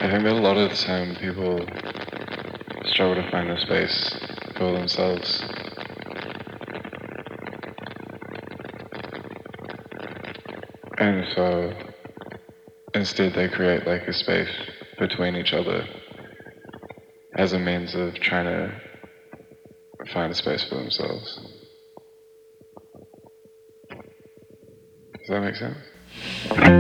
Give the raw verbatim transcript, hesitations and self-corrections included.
I think that a lot of the time people struggle to find a space for themselves. And so instead they create like a space between each other as a means of trying to find a space for themselves. Does that make sense?